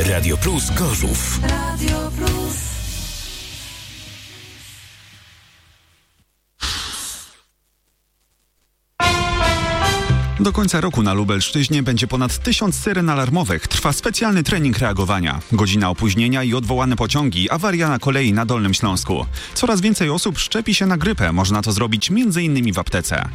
Radio Plus Gorzów. Radio Plus. Do końca roku na Lubelszczyźnie będzie ponad 1000 syren alarmowych. Trwa specjalny trening reagowania. Godzina opóźnienia i odwołane pociągi, awaria na kolei na Dolnym Śląsku. Coraz więcej osób szczepi się na grypę. Można to zrobić m.in. w aptece.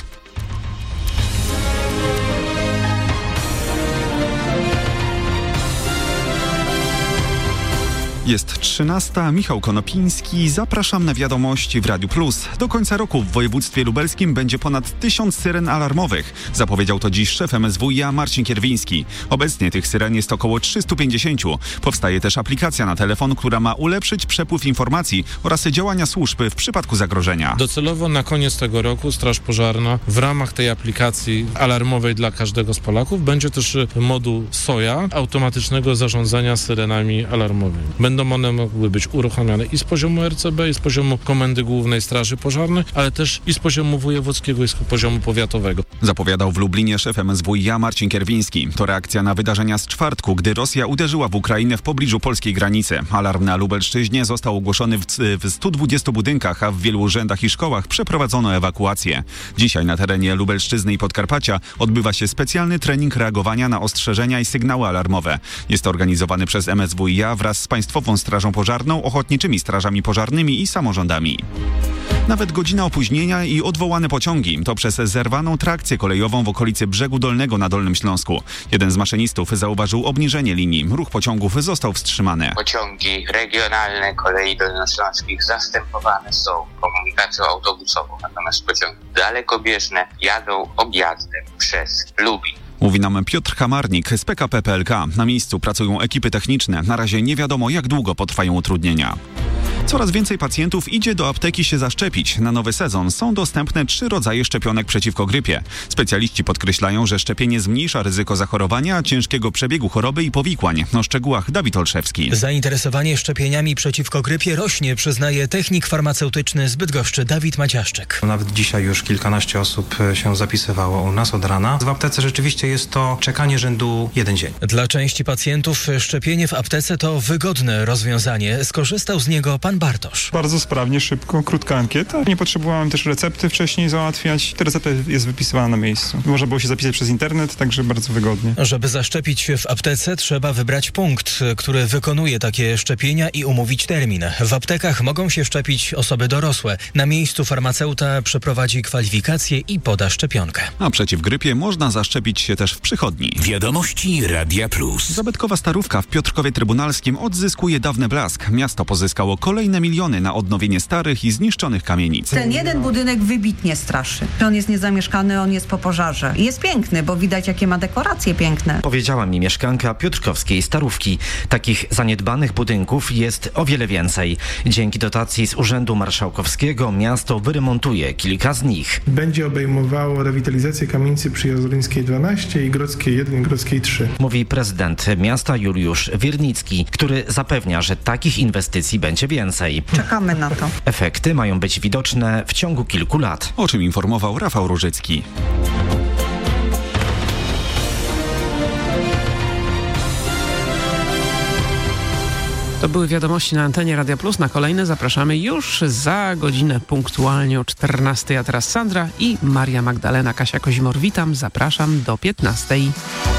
Jest 13. Michał Konopiński. Zapraszam na wiadomości w Radiu Plus. Do końca roku w województwie lubelskim będzie ponad 1000 syren alarmowych. Zapowiedział to dziś szef MSWiA Marcin Kierwiński. Obecnie tych syren jest około 350. Powstaje też aplikacja na telefon, która ma ulepszyć przepływ informacji oraz działania służb w przypadku zagrożenia. Docelowo na koniec tego roku Straż Pożarna w ramach tej aplikacji alarmowej dla każdego z Polaków będzie też moduł SOJA, automatycznego zarządzania syrenami alarmowymi. Będą one mogły być uruchomione i z poziomu RCB, i z poziomu Komendy Głównej Straży Pożarnej, ale też i z poziomu wojewódzkiego, i z poziomu powiatowego. Zapowiadał w Lublinie szef MSWiA Marcin Kierwiński. To reakcja na wydarzenia z czwartku, gdy Rosja uderzyła w Ukrainę w pobliżu polskiej granicy. Alarm na Lubelszczyźnie został ogłoszony w 120 budynkach, a w wielu urzędach i szkołach przeprowadzono ewakuację. Dzisiaj na terenie Lubelszczyzny i Podkarpacia odbywa się specjalny trening reagowania na ostrzeżenia i sygnały alarmowe. Jest organizowany przez MSWiA wraz z Państwową Strażą Pożarną, ochotniczymi strażami pożarnymi i samorządami. Nawet godzina opóźnienia i odwołane pociągi to przez zerwaną trakcję kolejową w okolicy Brzegu Dolnego na Dolnym Śląsku. Jeden z maszynistów zauważył obniżenie linii. Ruch pociągów został wstrzymany. Pociągi regionalne kolei dolnośląskich zastępowane są komunikacją autobusową, natomiast pociągi dalekobieżne jadą objazdem przez Lubin. Mówi nam Piotr Hamarnik z PKP PLK. Na miejscu pracują ekipy techniczne. Na razie nie wiadomo, jak długo potrwają utrudnienia. Coraz więcej pacjentów idzie do apteki się zaszczepić. Na nowy sezon są dostępne 3 rodzaje szczepionek przeciwko grypie. Specjaliści podkreślają, że szczepienie zmniejsza ryzyko zachorowania, ciężkiego przebiegu choroby i powikłań. O szczegółach Dawid Olszewski. Zainteresowanie szczepieniami przeciwko grypie rośnie, przyznaje technik farmaceutyczny z Bydgoszczy Dawid Maciaszczyk. Nawet dzisiaj już kilkanaście osób się zapisywało u nas od rana. W aptece rzeczywiście jest to czekanie rzędu 1 dzień. Dla części pacjentów szczepienie w aptece to wygodne rozwiązanie. Skorzystał z niego pan Bartosz. Bardzo sprawnie, szybko, krótka ankieta. Nie potrzebowałem też recepty wcześniej załatwiać. Ta recepta jest wypisywana na miejscu. Można było się zapisać przez internet, także bardzo wygodnie. Żeby zaszczepić się w aptece, trzeba wybrać punkt, który wykonuje takie szczepienia i umówić termin. W aptekach mogą się szczepić osoby dorosłe. Na miejscu farmaceuta przeprowadzi kwalifikację i poda szczepionkę. A przeciw grypie można zaszczepić się też w przychodni. Wiadomości Radia Plus. Zabytkowa Starówka w Piotrkowie Trybunalskim odzyskuje dawny blask. Miasto pozyskało kolejne miliony na odnowienie starych i zniszczonych kamienic. Ten jeden budynek wybitnie straszy. On jest niezamieszkany, on jest po pożarze. Jest piękny, bo widać, jakie ma dekoracje piękne. Powiedziała mi mieszkanka piotrkowskiej Starówki. Takich zaniedbanych budynków jest o wiele więcej. Dzięki dotacji z Urzędu Marszałkowskiego miasto wyremontuje kilka z nich. Będzie obejmowało rewitalizację kamienicy przy Jazdrońskiej 12 i Grodzkiej 1 i Grodzkiej 3. Mówi prezydent miasta Juliusz Wiernicki, który zapewnia, że takich inwestycji będzie więcej. Czekamy na to. Efekty mają być widoczne w ciągu kilku lat. O czym informował Rafał Różycki. To były wiadomości na antenie Radia Plus. Na kolejne zapraszamy już za godzinę punktualnie o 14. A teraz Sandra i Maria Magdalena. Kasia Kozimor, witam, zapraszam do 15.